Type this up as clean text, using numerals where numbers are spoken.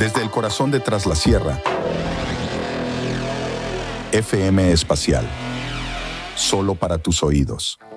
Desde el corazón de Tras la Sierra, FM Espacial. Solo para tus oídos.